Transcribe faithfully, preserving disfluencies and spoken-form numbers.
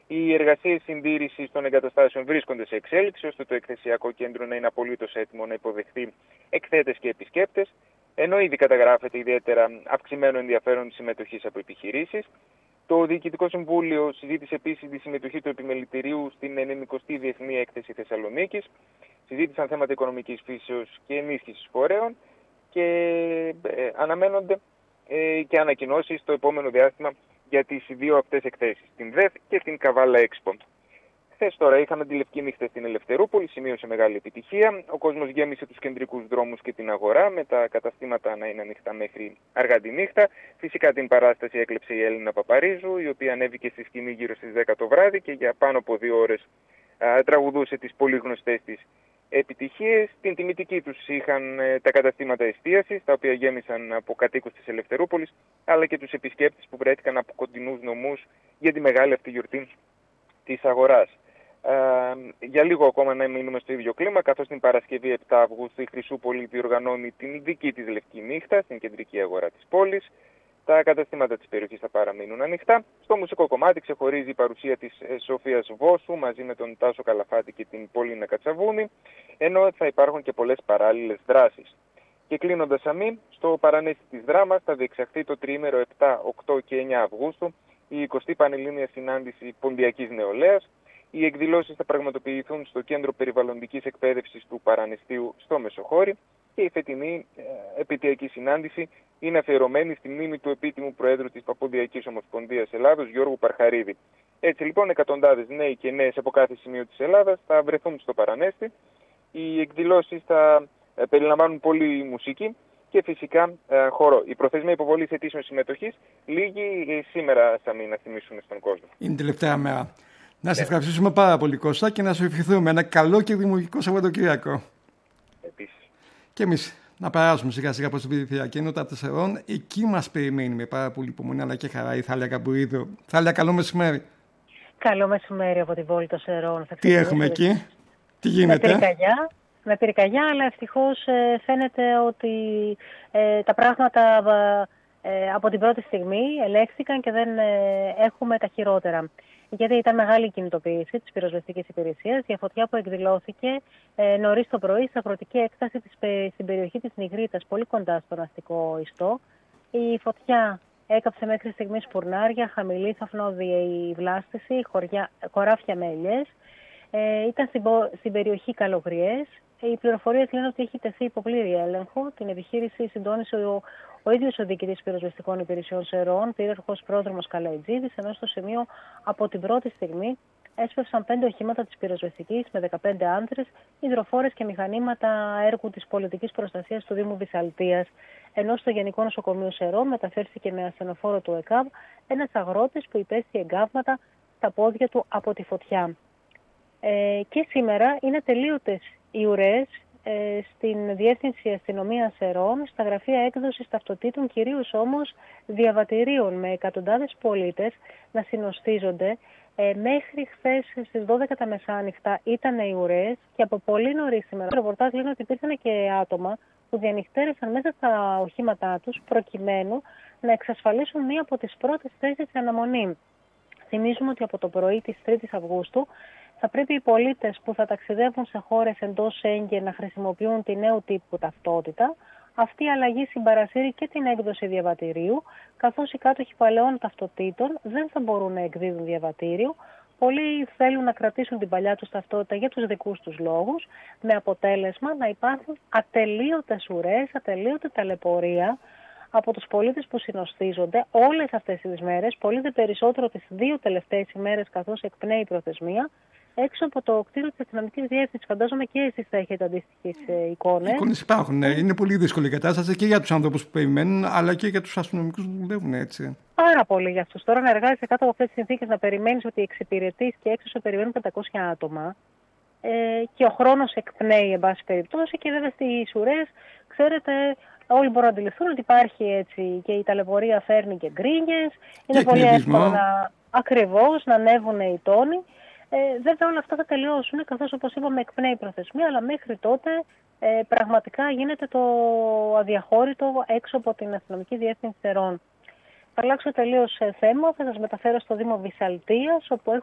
Οι εργασίες συντήρησης των εγκαταστάσεων βρίσκονται σε εξέλιξη, ώστε το εκθεσιακό κέντρο να είναι απολύτως έτοιμο να υποδεχθεί εκθέτες και επισκέπτες, ενώ ήδη καταγράφεται ιδιαίτερα αυξημένο ενδιαφέρον συμμετοχής από επιχειρήσεις. Το Διοικητικό Συμβούλιο συζήτησε επίσης τη συμμετοχή του Επιμελητηρίου στην ενενηκοστή Διεθνή Έκθεση Θεσσαλονίκης. Συζήτησαν θέματα οικονομικής φύσεως και ενίσχυσης φορέων και ε, αναμένονται ε, και ανακοινώσεις στο επόμενο διάστημα για τις δύο αυτές εκθέσεις, την ΔΕΘ και την Καβάλα Expo. Χθες τώρα είχαμε τη Λευκή Νύχτα στην Ελευθερούπολη, σημείωσε μεγάλη επιτυχία. Ο κόσμος γέμισε τους κεντρικούς δρόμους και την αγορά, με τα καταστήματα να είναι ανοιχτά μέχρι αργά τη νύχτα. Φυσικά την παράσταση έκλεψε η Έλληνα Παπαρίζου, η οποία ανέβηκε στη σκηνή γύρω στις δέκα το βράδυ και για πάνω από δύο ώρες α, τραγουδούσε τις πολύ γνωστές της επιτυχίες. Την τιμητική τους είχαν ε, τα καταστήματα εστίασης, τα οποία γέμισαν από κατοίκους της Ελευθερούπολης, αλλά και τους επισκέπτες που βρέθηκαν από κοντινούς νομούς για τη μεγάλη αυτή γιορτή της αγοράς. Ε, για λίγο ακόμα να μείνουμε στο ίδιο κλίμα, καθώς την Παρασκευή επτά Αυγούστου η Χρυσούπολη διοργανώνει την δική της Λευκή Νύχτα στην κεντρική αγορά της πόλης. Τα καταστήματα της περιοχής θα παραμείνουν ανοιχτά. Στο μουσικό κομμάτι ξεχωρίζει η παρουσία της Σοφίας Βόσου μαζί με τον Τάσο Καλαφάτη και την Πολίνα Κατσαβούνη, ενώ θα υπάρχουν και πολλές παράλληλες δράσεις. Και κλείνοντας αμήν, στο παρανέστη της δράμας θα διεξαχθεί το τριήμερο επτά, οκτώ και εννιά Αυγούστου η εικοστή Πανελλήνια Συνάντηση Ποντιακής Νεολαίας. Οι εκδηλώσεις θα πραγματοποιηθούν στο Κέντρο Περιβαλλοντικής Εκπαίδευσης του Παρανεστίου στο Μεσοχώρι και η φετινή ε, επαιτειακή συνάντηση είναι αφιερωμένη στη μνήμη του επίτιμου Προέδρου της Παποντιακής Ομοσπονδίας Ελλάδος, Γιώργου Παρχαρίδη. Έτσι λοιπόν, εκατοντάδες νέοι και νέες από κάθε σημείο της Ελλάδας θα βρεθούν στο Παρανέστη. Οι εκδηλώσεις θα ε, περιλαμβάνουν πολλή μουσική και φυσικά ε, χορό. Η προθεσμία υποβολής αιτήσεων συμμετοχής λήγει ε, σήμερα, Σαμί, να θυμίσουμε στον κόσμο. Είναι η τελευταία μέρα. Να σε ευχαριστήσουμε πάρα πολύ, Κώστα, και να σου ευχηθούμε ένα καλό και δημιουργικό Σαββατοκύριακο. Επίσης. Και εμείς να περάσουμε σιγά σιγά προς την περιφερειακή ενότητα τεσσερών. Εκεί μας περιμένει με πάρα πολύ υπομονή αλλά και χαρά η Θάλια Καμπουρίδου. Θάλια, καλό μεσημέρι. Καλό μεσημέρι από τη Βόλη των Σερών. Τι έχουμε εκεί, τι γίνεται? Με πυρκαγιά, με πυρκαγιά, αλλά ευτυχώς ε, φαίνεται ότι ε, τα πράγματα ε, από την πρώτη στιγμή ελέγχθηκαν και δεν ε, έχουμε τα χειρότερα. Γιατί ήταν μεγάλη η κινητοποίηση της πυροσβεστικής υπηρεσίας για φωτιά που εκδηλώθηκε ε, νωρίς το πρωί σε αγροτική έκταση της, στην περιοχή της Νιγρίτας, πολύ κοντά στον αστικό ιστό. Η φωτιά έκαψε μέχρι στιγμής φουρνάρια, χαμηλή θαυνώδη βλάστηση, χωριά, χωράφια με ελιές. Ε, ήταν στην, στην περιοχή Καλογριές. Οι πληροφορίες λένε ότι έχει τεθεί υποπλήρη έλεγχο. Την επιχείρηση συντόνισε ο, ο ίδιος ο διοικητής πυροσβεστικών υπηρεσιών Σερών, πύραρχος πρόδρομος Καλαϊτζίδης, ενώ στο σημείο από την πρώτη στιγμή έσπευσαν πέντε οχήματα της πυροσβεστικής με δεκαπέντε άντρες, υδροφόρες και μηχανήματα έργου της πολιτικής προστασίας του Δήμου Βυσσαλτίας, ενώ στο Γενικό Νοσοκομείο Σερών μεταφέρθηκε με ασθενοφόρο του ΕΚΑΒ ένας αγρότης που υπέστη εγκάβματα στα πόδια του από τη φωτιά. Ε, και σήμερα είναι τελείωτες οι ουρές ε, στην Διεύθυνση Αστυνομίας Σερών, στα γραφεία έκδοσης ταυτοτήτων, κυρίως όμως διαβατηρίων, με εκατοντάδες πολίτες να συνοστίζονται. Ε, μέχρι χθες στις δώδεκα τα μεσάνυχτα ήταν οι ουρές και από πολύ νωρίς σήμερα. Το ρεπορτάζ λένε ότι υπήρχαν και άτομα που διανυκτέρεσαν μέσα στα οχήματά τους προκειμένου να εξασφαλίσουν μία από τις πρώτες θέσεις σε αναμονή. Θυμίζουμε ότι από το πρωί της τρίτης Αυγούστου θα πρέπει οι πολίτες που θα ταξιδεύουν σε χώρες εντός Σέγγεν να χρησιμοποιούν τη νέου τύπου ταυτότητα. Αυτή η αλλαγή συμπαρασύρει και την έκδοση διαβατηρίου, καθώς οι κάτοχοι παλαιών ταυτοτήτων δεν θα μπορούν να εκδίδουν διαβατήριο. Πολλοί θέλουν να κρατήσουν την παλιά τους ταυτότητα για τους δικούς τους λόγους, με αποτέλεσμα να υπάρχουν ατελείωτες ουρές, ατελείωτη ταλαιπωρία από τους πολίτες που συνοστίζονται όλες αυτές τις μέρες, πολύ δε περισσότερο τις δύο τελευταίες ημέρες καθώς εκπνέει η προθεσμία, έξω από το κτίριο της αστυνομικής διεύθυνσης. Φαντάζομαι και εσείς θα έχετε αντίστοιχες εικόνες. Εικόνες υπάρχουν, ναι. Είναι πολύ δύσκολη η κατάσταση και για τους ανθρώπους που περιμένουν, αλλά και για τους αστυνομικούς που δουλεύουν έτσι. Πάρα πολύ για αυτούς. Τώρα να εργάζεσαι κάτω από αυτές τις συνθήκες, να περιμένεις ότι εξυπηρετείς και έξω σε περιμένουν πεντακόσια άτομα ε, και ο χρόνος εκπνέει, εν πάση περιπτώσει, και βέβαια στις ουρές, ξέρετε, όλοι μπορούν να αντιληφθούν ότι υπάρχει έτσι και η ταλαιπωρία φέρνει και γκρίνιες. Είναι πολύ εύκολο να, ακριβώς, να ανέβουν οι τόνοι. Ε, βέβαια όλα αυτά θα τελειώσουν, καθώς όπως είπαμε εκπνέει η προθεσμία, αλλά μέχρι τότε ε, πραγματικά γίνεται το αδιαχώρητο έξω από την Αστυνομική Διεύθυνση Σερών. Θα αλλάξω τελείως θέμα, θα σας μεταφέρω στο Δήμο Βυσσαλτίας, όπου